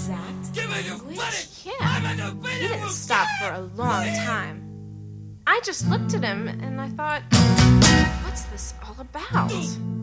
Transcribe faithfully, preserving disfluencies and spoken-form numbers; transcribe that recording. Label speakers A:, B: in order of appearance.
A: exact
B: Give me your
A: language?
B: money!
A: Yeah.
B: I'm in the video
A: He didn't
B: room.
A: stop for a long time. I just looked at him and I thought, what's this all about?